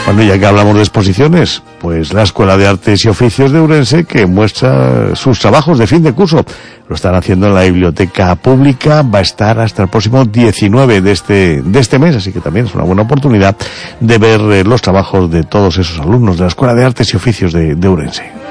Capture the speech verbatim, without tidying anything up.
Bueno, ya que hablamos de exposiciones, pues la Escuela de Artes y Oficios de Ourense, que muestra sus trabajos de fin de curso, lo están haciendo en la biblioteca pública, va a estar hasta el próximo diecinueve de este, de este mes, así que también es una buena oportunidad de ver eh, los trabajos de todos esos alumnos de la Escuela de Artes y Oficios de, de Ourense.